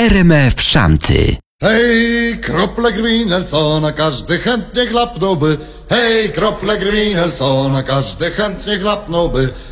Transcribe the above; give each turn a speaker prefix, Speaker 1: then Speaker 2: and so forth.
Speaker 1: RMF Szanty.
Speaker 2: Hej, krople krwi Nelsona, każdy chętnie chlapnąłby. Hej, krople krwi Nelsona, każdy chętnie chlapnąłby.